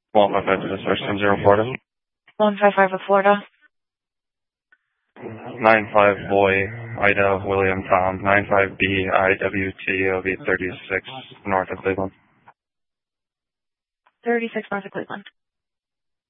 155 to the source, 10-0 Florida. 155 of Florida. 95 Boy, Ida, William, Tom, 95B, IWT, OV 36, north of Cleveland. 36 north of Cleveland.